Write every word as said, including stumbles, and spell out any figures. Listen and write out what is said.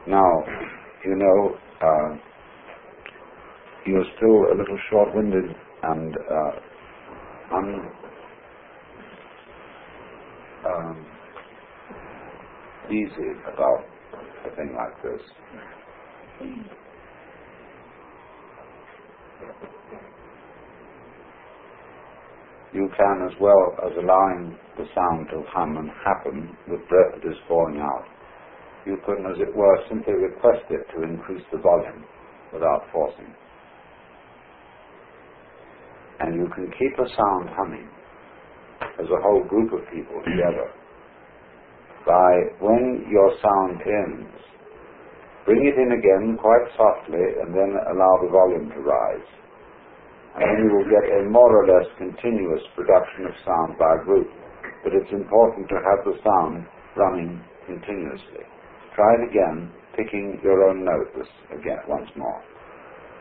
Now, you know, uh, you're still a little short-winded and uh, un, um, easy about a thing like this. You can, as well as allowing the sound to hum and happen with breath that is falling out, you can, as it were, simply request it to increase the volume without forcing. And you can keep a sound humming as a whole group of people together by, when your sound ends, bring it in again quite softly and then allow the volume to rise. And then you will get a more or less continuous production of sound by a group. But it's important to have the sound running continuously. Try it again, picking your own note this again once more.